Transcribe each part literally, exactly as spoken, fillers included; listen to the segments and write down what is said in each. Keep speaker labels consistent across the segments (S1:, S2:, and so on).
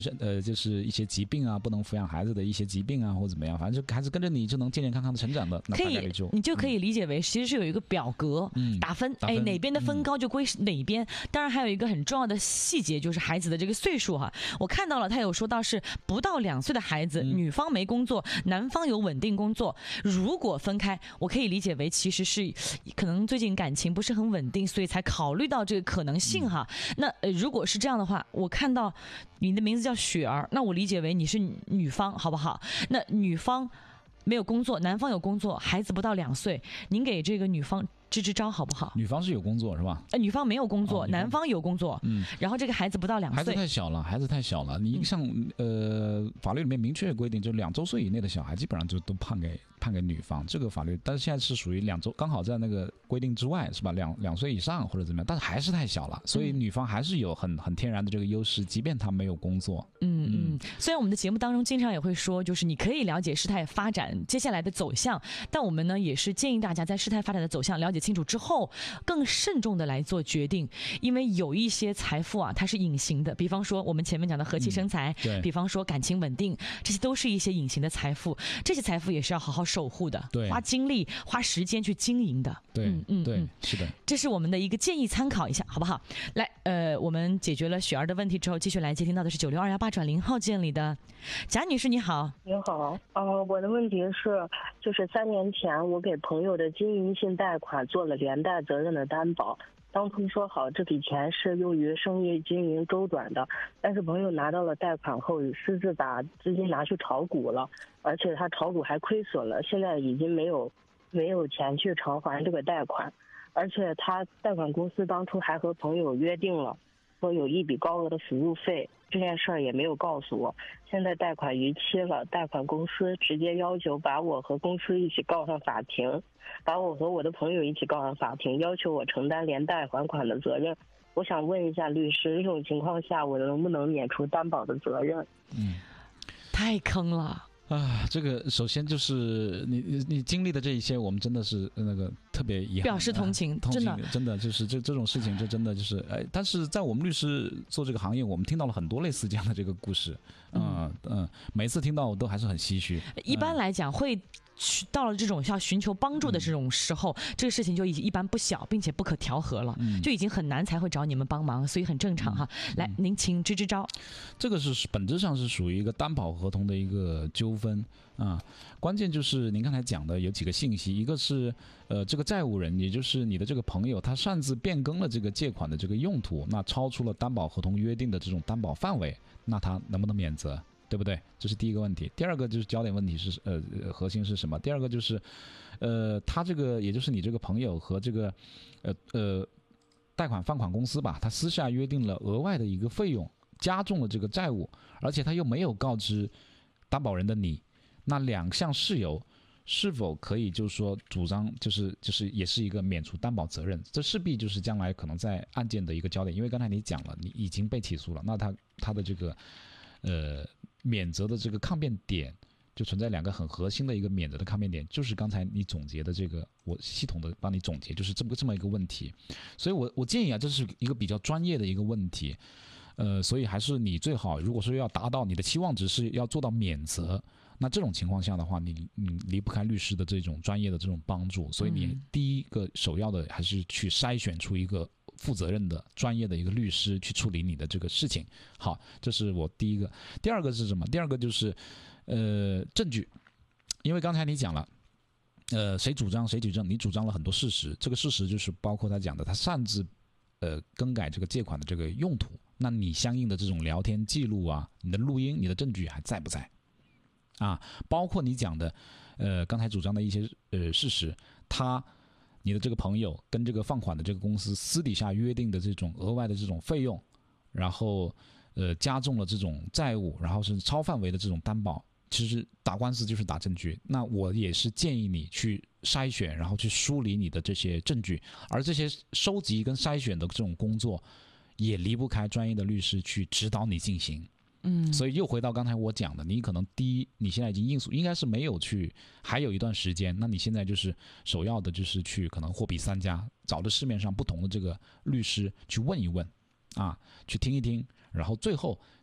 S1: 呃，就是一些疾病啊，不能抚养孩子的一些疾病啊，或者怎么样，反正就孩子跟着你就能健健康康的成长的，那大概率就
S2: 你就可以理解为，其实是有一个表格、嗯、打分，哎，哪边的分高就归哪边。嗯、当然还有一个很重要的细节，就是孩子的这个岁数哈。我看到了，他有说到是不到两岁的孩子，嗯、女方没工作，男方有稳定工作，如果分开，我可以理解为其实是可能最近感情不是很稳定，所以才考虑到这个可能性哈。嗯、那、呃、如果是这样的话，我看到你的名字叫雪儿，那我理解为你是女方，好不好？那女方没有工作，男方有工作，孩子不到两岁，您给这个女方支支招好不好？
S1: 女方是有工作是吧？
S2: 呃，女方没有工作，哦、男方有工作。嗯，然后这个孩子不到两岁，
S1: 孩子太小了，孩子太小了。你像、嗯、呃，法律里面明确规定，就两周岁以内的小孩，基本上就都判给判给女方。这个法律，但是现在是属于两周，刚好在那个规定之外，是吧？两两岁以上或者怎么样，但是还是太小了，所以女方还是有很很天然的这个优势，即便她没有工作。
S2: 嗯嗯。虽然我们的节目当中经常也会说，就是你可以了解事态发展接下来的走向，但我们呢也是建议大家在事态发展的走向了解清楚之后，更慎重的来做决定，因为有一些财富啊，它是隐形的，比方说我们前面讲的和气生财、嗯，比方说感情稳定，这些都是一些隐形的财富，这些财富也是要好好守护的，
S1: 对，
S2: 花精力、花时间去经营的。
S1: 对，嗯嗯，对，是的，
S2: 这是我们的一个建议，参考一下，好不好？来，呃，我们解决了雪儿的问题之后，继续来接听到的是九六二幺八转零号键里的贾女士，你好。
S3: 你好，呃，我的问题是，就是三年前我给朋友的经营性贷款做了连带责任的担保，当初说好这笔钱是用于生意经营周转的，但是朋友拿到了贷款后，私自把资金拿去炒股了，而且他炒股还亏损了，现在已经没有没有钱去偿还这个贷款，而且他贷款公司当初还和朋友约定了，说有一笔高额的服务费，这件事儿也没有告诉我。现在贷款逾期了，贷款公司直接要求把我和公司一起告上法庭，把我和我的朋友一起告上法庭，要求我承担连带还款的责任。我想问一下律师，这种情况下我能不能免除担保的责任？
S1: 嗯，
S2: 太坑了。
S1: 啊，这个首先就是你你经历的这一些，我们真的是那个特别遗憾，
S2: 表示同情，
S1: 啊、同情
S2: 真的
S1: 真的就是这这种事情，就真的就是哎，但是在我们律师做这个行业，我们听到了很多类似这样的这个故事，嗯 嗯, 嗯，每次听到我都还是很唏嘘。
S2: 一般来讲会。到了这种要寻求帮助的这种时候、嗯、这个事情就已经一般不小，并且不可调和了、嗯、就已经很难才会找你们帮忙，所以很正常哈、嗯、来、嗯、您请支支招。
S1: 这个是本质上是属于一个担保合同的一个纠纷啊，关键就是您刚才讲的有几个信息，一个是呃这个债务人，也就是你的这个朋友，他擅自变更了这个借款的这个用途，那超出了担保合同约定的这种担保范围，那他能不能免责，对不对？这是第一个问题。第二个就是焦点问题是呃核心是什么？第二个就是呃他这个也就是你这个朋友和这个呃呃贷款放款公司吧，他私下约定了额外的一个费用，加重了这个债务，而且他又没有告知担保人的你，那两项事由是否可以就是说主张就是就是也是一个免除担保责任？这势必就是将来可能在案件的一个焦点，因为刚才你讲了你已经被起诉了，那他他的这个呃免责的这个抗辩点就存在两个很核心的一个免责的抗辩点，就是刚才你总结的这个，我系统的帮你总结，就是这么这么一个问题。所以我我建议啊，这是一个比较专业的一个问题，呃，所以还是你最好，如果说要达到你的期望值是要做到免责，那这种情况下的话，你你离不开律师的这种专业的这种帮助，所以你第一个首要的还是去筛选出一个负责任的专业的一个律师去处理你的这个事情。好，这是我第一个。第二个是什么？第二个就是呃证据，因为刚才你讲了呃谁主张谁举证，你主张了很多事实，这个事实就是包括他讲的他擅自呃更改这个借款的这个用途，那你相应的这种聊天记录啊，你的录音，你的证据还在不在啊？包括你讲的呃刚才主张的一些呃事实，他你的这个朋友跟这个放款的这个公司私底下约定的这种额外的这种费用，然后呃加重了这种债务，然后是超范围的这种担保，其实打官司就是打证据。那我也是建议你去筛选，然后去梳理你的这些证据，而这些收集跟筛选的这种工作也离不开专业的律师去指导你进行。嗯，所以又回到刚才我讲的，你可能第一，你现在已经应诉应该是没有去，还有一段时间，那你现在就是首要的就是去可能货比三家，找着市面上不同的这个律师去问一问啊，去听一听，然后最后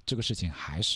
S1: 这个事情还是